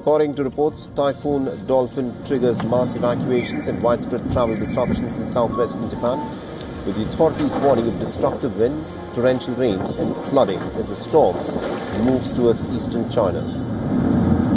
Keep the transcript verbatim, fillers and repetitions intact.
According to reports, Typhoon Dolphin triggers mass evacuations and widespread travel disruptions in southwestern Japan, with the authorities warning of destructive winds, torrential rains and flooding as the storm moves towards eastern China.